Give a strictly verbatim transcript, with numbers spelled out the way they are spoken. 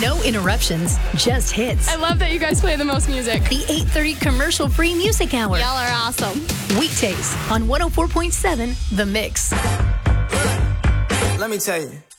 No interruptions, just hits. I love that you guys play the most music. The eight thirty commercial-free music hour. Y'all are awesome. Weekdays on one oh four point seven The Mix. Let me tell you.